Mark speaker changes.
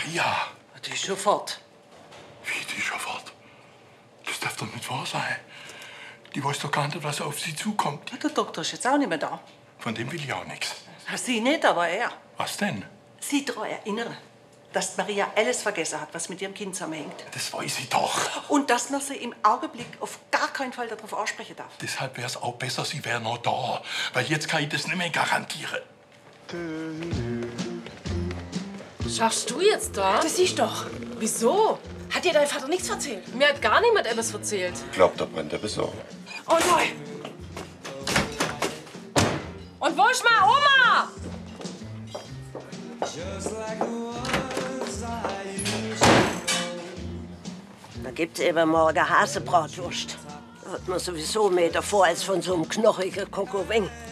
Speaker 1: Maria.
Speaker 2: Die ist schon fort.
Speaker 1: Wie, die ist schon fort? Das darf doch nicht wahr sein. Die weiß doch gar nicht, was auf sie zukommt.
Speaker 2: Der Doktor ist jetzt auch nicht mehr da.
Speaker 1: Von dem will ich auch nichts.
Speaker 2: Sie nicht, aber er.
Speaker 1: Was denn?
Speaker 2: Sie daran erinnern, dass Maria alles vergessen hat, was mit ihrem Kind zusammenhängt.
Speaker 1: Das weiß ich doch.
Speaker 2: Und dass man sie im Augenblick auf gar keinen Fall darauf ansprechen darf.
Speaker 1: Deshalb wäre es auch besser, sie wäre noch da. Weil jetzt kann ich das nicht mehr garantieren.
Speaker 3: Schaffst du jetzt da?
Speaker 4: Das siehst doch.
Speaker 3: Wieso?
Speaker 4: Hat dir dein Vater nichts erzählt?
Speaker 3: Mir hat gar niemand etwas erzählt.
Speaker 5: Ich glaub, da brennt der Besorgung.
Speaker 4: Oh nein!
Speaker 3: Und wo ist meine Oma?
Speaker 6: Da gibt's eben morgen Hasebratwurst. Da wird man sowieso mehr davor als von so einem knochigen Kokoweng.